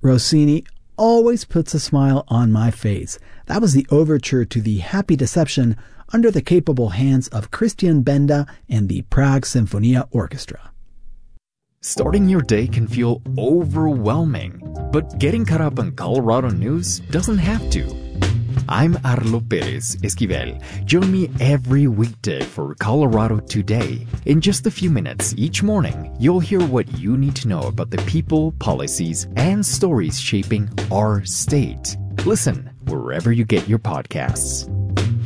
Rossini always puts a smile on my face. That was the overture to The Happy Deception under the capable hands of Christian Benda and the Prague Sinfonia Orchestra. Starting your day can feel overwhelming, but getting caught up on Colorado news doesn't have to. I'm Arlo Perez Esquivel. Join me every weekday for Colorado Today. In just a few minutes each morning, you'll hear what you need to know about the people, policies, and stories shaping our state. Listen wherever you get your podcasts.